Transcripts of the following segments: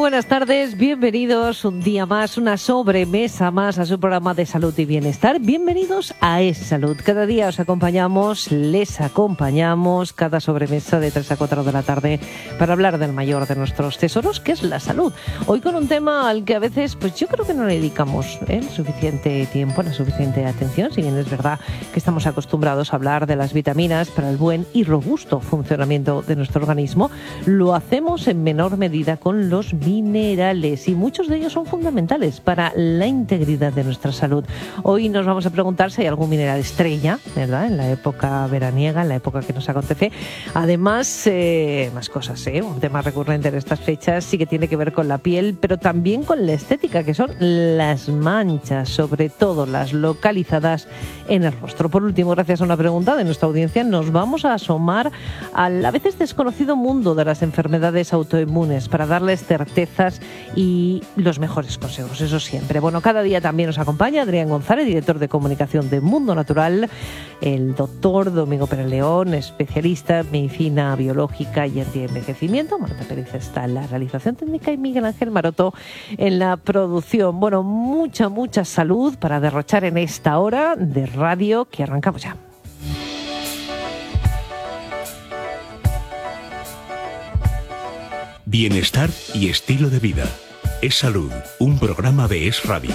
buenas tardes, bienvenidos un día más, una sobremesa más a su programa de salud y bienestar. Bienvenidos a Es Salud. Cada día os acompañamos, les acompañamos cada sobremesa de 3 a 4 de la tarde para hablar del mayor de nuestros tesoros, que es la salud. Hoy con un tema al que a veces, pues yo creo que no le dedicamos el suficiente tiempo, la suficiente atención, si bien es verdad que estamos acostumbrados a hablar de las vitaminas para el buen y robusto funcionamiento de nuestro organismo. Lo hacemos en menor medida con los minerales, y muchos de ellos son fundamentales para la integridad de nuestra salud. Hoy nos vamos a preguntar si hay algún mineral estrella, ¿verdad?, en la época veraniega, en la época que nos acontece. Además, más cosas, un tema recurrente en estas fechas sí que tiene que ver con la piel, pero también con la estética, que son las manchas, sobre todo las localizadas en el rostro. Por último, gracias a una pregunta de nuestra audiencia, nos vamos a asomar al a veces desconocido mundo de las enfermedades autoinmunes para darles certezas y los mejores consejos, eso siempre. Bueno, cada día también nos acompaña Adrián González, director de comunicación de Mundo Natural, el doctor Domingo Pérez León, especialista en medicina biológica y antienvejecimiento. Marta Pérez está en la realización técnica y Miguel Ángel Maroto en la producción. Bueno, mucha salud para derrochar en esta hora de radio que arrancamos ya. Bienestar y estilo de vida. Es Salud, un programa de Es Radio.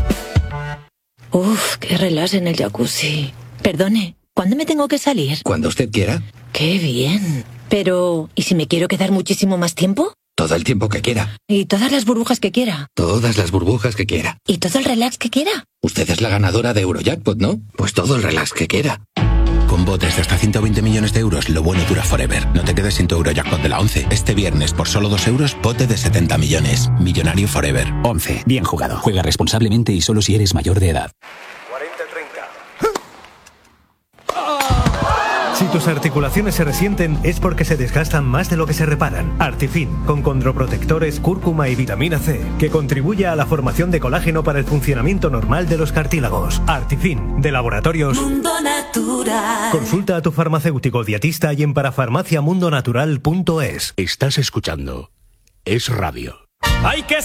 Uf, qué relax en el jacuzzi. Perdone, ¿cuándo me tengo que salir? Cuando usted quiera. ¡Qué bien! Pero, ¿y si me quiero quedar muchísimo más tiempo? Todo el tiempo que quiera. ¿Y todas las burbujas que quiera? Todas las burbujas que quiera. ¿Y todo el relax que quiera? Usted es la ganadora de Eurojackpot, ¿no? Pues todo el relax que quiera. Con botes de hasta 120 millones de euros, lo bueno dura forever. No te quedes sin tu Eurojackpot de la 11. Este viernes, por solo 2 euros, bote de 70 millones. Millonario forever. 11. Bien jugado. Juega responsablemente y solo si eres mayor de edad. 40-30. Si tus articulaciones se resienten es porque se desgastan más de lo que se reparan. Artifin, con condroprotectores, cúrcuma y vitamina C, que contribuye a la formación de colágeno para el funcionamiento normal de los cartílagos. Artifin, de Laboratorios Mundo Natural. Consulta a tu farmacéutico dietista y en parafarmaciamundonatural.es. Estás escuchando Es Radio. ¡Hay que